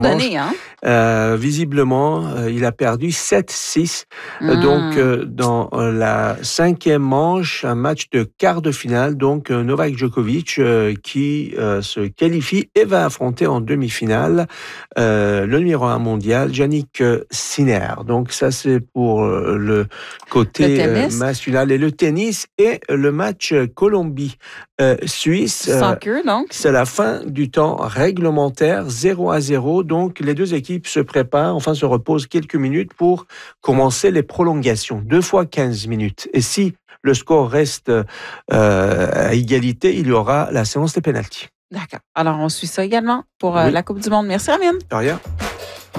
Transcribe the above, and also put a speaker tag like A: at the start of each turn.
A: donné, hein?
B: Visiblement, il a perdu 7-6. Donc, dans la 5e manche, un match de quart de finale, donc Novak Djokovic qui se qualifie et va affronter en demi-finale le numéro 1 mondial, Jannik Sinner. Donc, ça, c'est pour le côté masculin. Et le tennis et le match Colombie-Suisse.
A: Soccer, donc.
B: C'est la fin du temps réglementaire, 0-0. Donc, les deux équipes se préparent, enfin se reposent quelques minutes pour commencer les prolongations. 2 fois 15 minutes. Et si le score reste à égalité, il y aura la séance des pénaltys.
A: D'accord. Alors, on suit ça également pour la Coupe du Monde. Merci, Amine.
B: De rien.